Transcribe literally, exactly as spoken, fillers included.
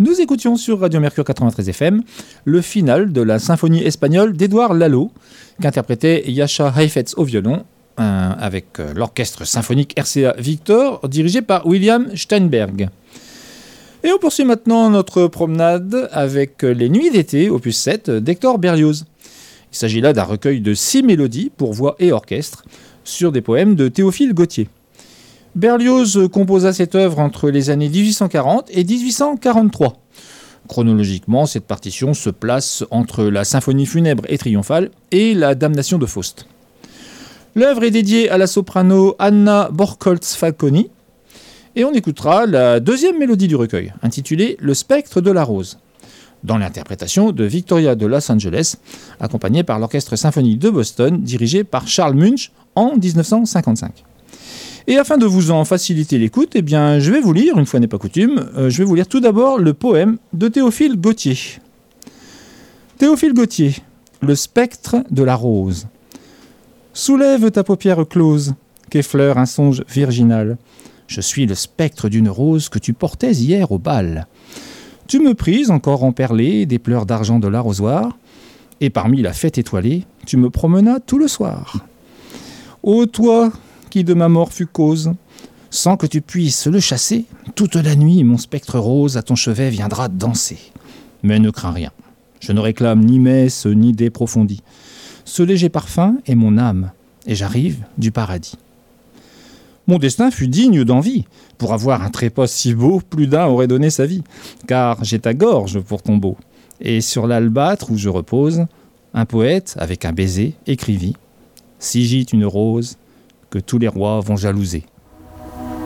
Nous écoutions sur Radio Mercure quatre-vingt-treize F M le final de la symphonie espagnole d'Édouard Lalo, qu'interprétait Jascha Heifetz au violon, euh, avec euh, l'orchestre symphonique R C A Victor, dirigé par William Steinberg. Et on poursuit maintenant notre promenade avec Les Nuits d'été, opus sept, d'Hector Berlioz. Il s'agit là d'un recueil de six mélodies pour voix et orchestre, sur des poèmes de Théophile Gautier. Berlioz composa cette œuvre entre les années dix-huit cent quarante et dix-huit cent quarante-trois. Chronologiquement, cette partition se place entre la symphonie funèbre et triomphale et la damnation de Faust. L'œuvre est dédiée à la soprano Anna Borkholz-Falconi, et on écoutera la deuxième mélodie du recueil, intitulée « Le spectre de la rose », dans l'interprétation de Victoria de Los Angeles, accompagnée par l'Orchestre symphonique de Boston, dirigé par Charles Munch en dix-neuf cent cinquante-cinq. Et afin de vous en faciliter l'écoute, eh bien, je vais vous lire, une fois n'est pas coutume, euh, je vais vous lire tout d'abord le poème de Théophile Gautier. Théophile Gautier, le spectre de la rose. Soulève ta paupière close, qu'effleure un songe virginal. Je suis le spectre d'une rose que tu portais hier au bal. Tu me prises encore emperlé des pleurs d'argent de l'arrosoir, et parmi la fête étoilée, tu me promenas tout le soir. Ô toi, qui de ma mort fut cause, sans que tu puisses le chasser, toute la nuit mon spectre rose à ton chevet viendra danser. Mais ne crains rien, je ne réclame ni messe ni dé profondis. Ce léger parfum est mon âme, et j'arrive du paradis. Mon destin fut digne d'envie. Pour avoir un trépas si beau, plus d'un aurait donné sa vie. Car j'ai ta gorge pour tombeau, et sur l'albâtre où je repose, un poète, avec un baiser, écrivit « Si gîte une rose, que tous les rois vont jalouser. »